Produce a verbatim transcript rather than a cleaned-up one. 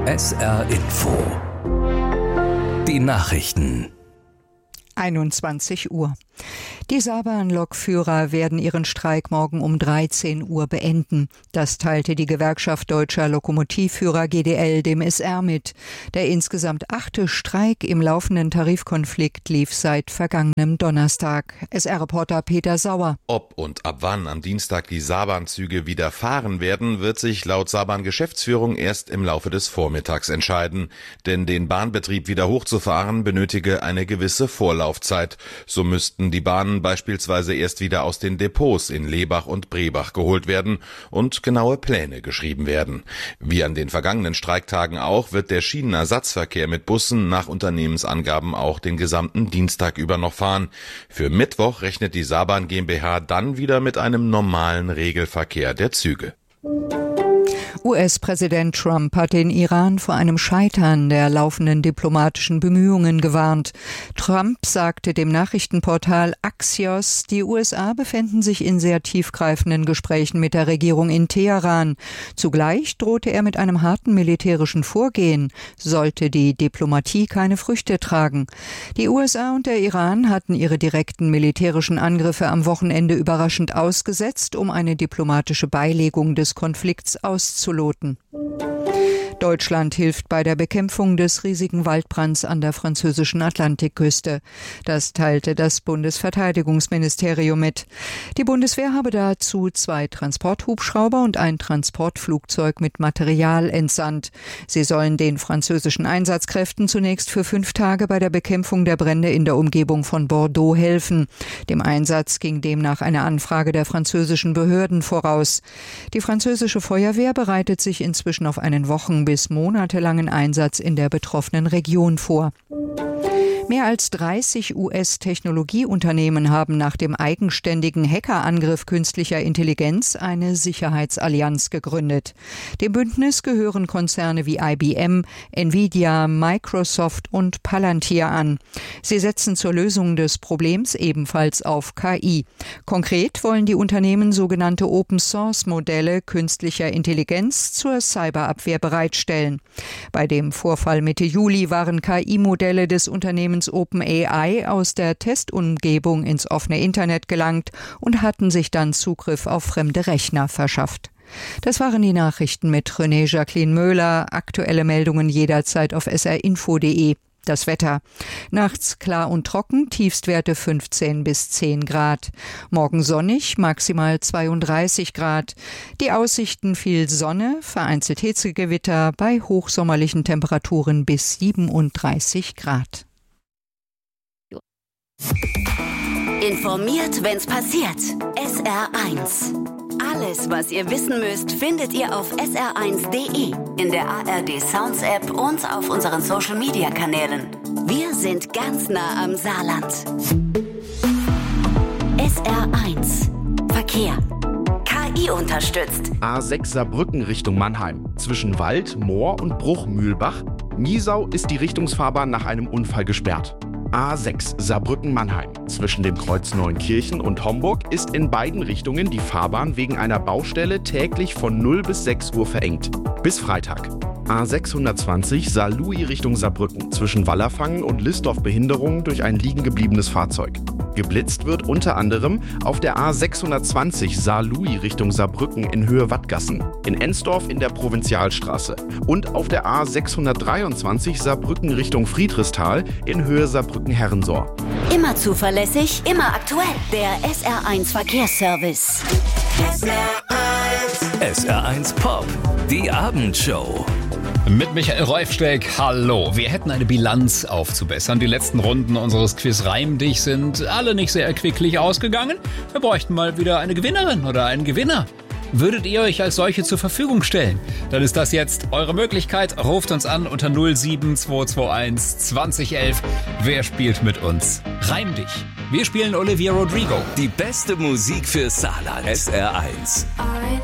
S R Info. Die Nachrichten. einundzwanzig Uhr. Die Saarbrücken-Lokführer werden ihren Streik morgen um dreizehn Uhr beenden. Das teilte die Gewerkschaft Deutscher Lokomotivführer G D L dem S R mit. Der insgesamt achte Streik im laufenden Tarifkonflikt lief seit vergangenem Donnerstag. S R-Reporter Peter Sauer. Ob und ab wann am Dienstag die Saarbahn-Züge wieder fahren werden, wird sich laut Saarbahn-Geschäftsführung erst im Laufe des Vormittags entscheiden. Denn den Bahnbetrieb wieder hochzufahren benötige eine gewisse Vorlaufzeit. So müssten die Bahnen beispielsweise erst wieder aus den Depots in Lebach und Brebach geholt werden und genaue Pläne geschrieben werden. Wie an den vergangenen Streiktagen auch, wird der Schienenersatzverkehr mit Bussen nach Unternehmensangaben auch den gesamten Dienstag über noch fahren. Für Mittwoch rechnet die Saarbahn GmbH dann wieder mit einem normalen Regelverkehr der Züge. U S-Präsident Trump hat den Iran vor einem Scheitern der laufenden diplomatischen Bemühungen gewarnt. Trump sagte dem Nachrichtenportal Axios, die U S A befänden sich in sehr tiefgreifenden Gesprächen mit der Regierung in Teheran. Zugleich drohte er mit einem harten militärischen Vorgehen, sollte die Diplomatie keine Früchte tragen. Die U S A und der Iran hatten ihre direkten militärischen Angriffe am Wochenende überraschend ausgesetzt, um eine diplomatische Beilegung des Konflikts auszuloten. Deutschland hilft bei der Bekämpfung des riesigen Waldbrands an der französischen Atlantikküste. Das teilte das Bundesverteidigungsministerium mit. Die Bundeswehr habe dazu zwei Transporthubschrauber und ein Transportflugzeug mit Material entsandt. Sie sollen den französischen Einsatzkräften zunächst für fünf Tage bei der Bekämpfung der Brände in der Umgebung von Bordeaux helfen. Dem Einsatz ging demnach eine Anfrage der französischen Behörden voraus. Die französische Feuerwehr bereitet sich inzwischen auf einen Wochen- bis monatelangen Einsatz in der betroffenen Region vor. Mehr als dreißig U S-Technologieunternehmen haben nach dem eigenständigen Hackerangriff künstlicher Intelligenz eine Sicherheitsallianz gegründet. Dem Bündnis gehören Konzerne wie I B M, Nvidia, Microsoft und Palantir an. Sie setzen zur Lösung des Problems ebenfalls auf K I. Konkret wollen die Unternehmen sogenannte Open-Source-Modelle künstlicher Intelligenz zur Cyberabwehr bereitstellen. Bei dem Vorfall Mitte Juli waren K I-Modelle des Unternehmens OpenAI aus der Testumgebung ins offene Internet gelangt und hatten sich dann Zugriff auf fremde Rechner verschafft. Das waren die Nachrichten mit René Jacqueline Möhler. Aktuelle Meldungen jederzeit auf s r info punkt d e. Das Wetter. Nachts klar und trocken, Tiefstwerte fünfzehn bis zehn Grad. Morgen sonnig, maximal zweiunddreißig Grad. Die Aussichten viel Sonne, vereinzelt Hitzegewitter bei hochsommerlichen Temperaturen bis siebenunddreißig Grad. Informiert, wenn's passiert. S R eins. Alles, was ihr wissen müsst, findet ihr auf s r eins punkt d e, in der A R D Sounds App und auf unseren Social Media Kanälen. Wir sind ganz nah am Saarland. S R eins. Verkehr. K I unterstützt. A sechs Saarbrücken Richtung Mannheim. Zwischen Wald, Moor und Bruchmühlbach. Niesau ist die Richtungsfahrbahn nach einem Unfall gesperrt. A sechs Saarbrücken-Mannheim. Zwischen dem Kreuz Neunkirchen und Homburg ist in beiden Richtungen die Fahrbahn wegen einer Baustelle täglich von null bis sechs Uhr verengt. Bis Freitag. A sechshundertzwanzig Saarlouis Richtung Saarbrücken. Zwischen Wallerfangen und Listdorf Behinderung durch ein liegen gebliebenes Fahrzeug. Geblitzt wird unter anderem auf der A sechshundertzwanzig Saarlouis Richtung Saarbrücken in Höhe Wattgassen, in Ensdorf in der Provinzialstraße und auf der A sechshundertdreiundzwanzig Saarbrücken Richtung Friedrichsthal in Höhe Saarbrücken-Herrensohr. Immer zuverlässig, immer aktuell. Der S R eins Verkehrsservice. S R eins. S R eins Pop. Die Abendshow. Mit Michael Reufsteck, hallo. Wir hätten eine Bilanz aufzubessern. Die letzten Runden unseres Quiz Reim dich sind alle nicht sehr erquicklich ausgegangen. Wir bräuchten mal wieder eine Gewinnerin oder einen Gewinner. Würdet ihr euch als solche zur Verfügung stellen? Dann ist das jetzt eure Möglichkeit. Ruft uns an unter null sieben zwei zwei eins zwanzig elf. Wer spielt mit uns? Reim dich. Wir spielen Olivia Rodrigo. Die beste Musik für Saarland. S R eins.